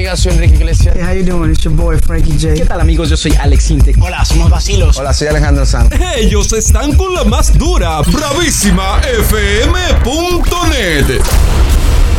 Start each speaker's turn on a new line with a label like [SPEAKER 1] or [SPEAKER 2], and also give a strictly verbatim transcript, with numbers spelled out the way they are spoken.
[SPEAKER 1] amigas, soy Enrique Iglesias.
[SPEAKER 2] Hey, how you doing? It's your boy Frankie J.
[SPEAKER 3] ¿Qué tal, amigos? Yo soy Alex Intec.
[SPEAKER 4] Hola, somos Vacilos.
[SPEAKER 5] Hola, soy Alejandro Sanz.
[SPEAKER 6] Ellos están con la más dura, bravísima F M punto net.